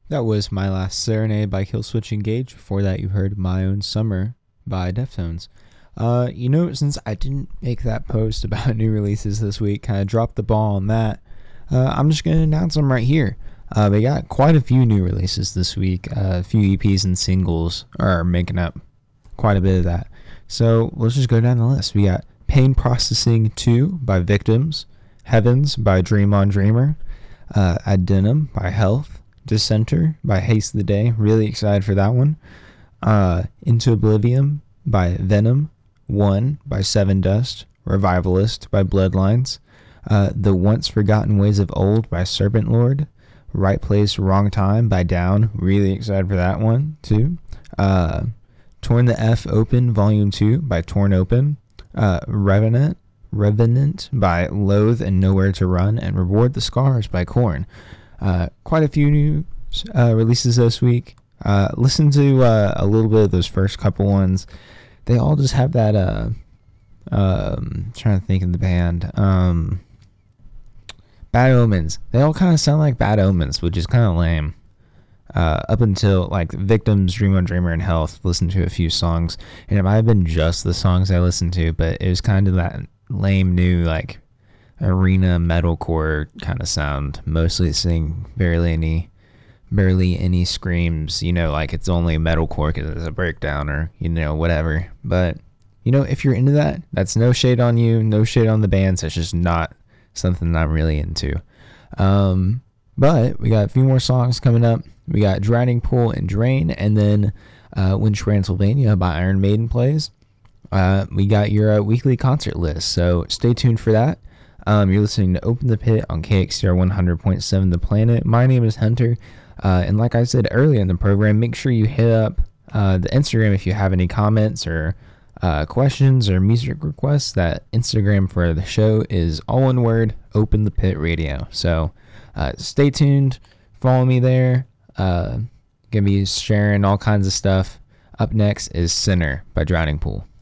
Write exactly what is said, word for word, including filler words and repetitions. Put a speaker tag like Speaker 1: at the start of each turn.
Speaker 1: That was My Last Serenade by Killswitch Engage. Before that, you heard My Own Summer by Deftones. Uh, you know, since I didn't make that post about new releases this week, kind of dropped the ball on that, uh, I'm just going to announce them right here. Uh, we got quite a few new releases this week. Uh, a few E Ps and singles are making up quite a bit of that. So let's just go down the list. We got Pain Processing two by Victims, Heavens by Dream on Dreamer, uh, Adenum by Health, Dissenter by Haste the Day. Really excited for that one. Uh, Into Oblivion by Venom, One by Seven Dust, Revivalist by Bloodlines, uh, The Once Forgotten Ways of Old by Serpent Lord, Right Place, Wrong Time by Down. Really excited for that one too. Uh, Torn the F Open Volume two by Torn Open, uh, Revenant, Revenant by Loathe and Nowhere to Run, and Reward the Scars by Korn. Uh, quite a few new uh, releases this week. Uh, listen to uh, a little bit of those first couple ones. They all just have that. Uh, um, trying to think of the band. Um, Bad Omens. They all kind of sound like Bad Omens, which is kind of lame. Uh, up until like Victims, Dream on Dreamer, and Health, listened to a few songs, and it might have been just the songs I listened to, but it was kind of that lame new like arena metalcore kind of sound, mostly sing barely any barely any screams, you know, like it's only metalcore because it's a breakdown or, you know, whatever. But, you know, if you're into that, that's no shade on you, no shade on the bands. It's just not something that I'm really into. Um, but we got a few more songs coming up. We got Drowning Pool and Drain, and then uh, When Transylvania by Iron Maiden plays. Uh, we got your uh, weekly concert list, so stay tuned for that. Um, you're listening to Open the Pit on K X C R one hundred point seven The Planet. My name is Hunter, uh, and like I said earlier in the program, make sure you hit up uh, the Instagram if you have any comments or uh, questions or music requests. That Instagram for the show is all one word, Open the Pit Radio. So uh, stay tuned, follow me there. Uh, gonna be sharing all kinds of stuff. Up next is Sinner by Drowning Pool.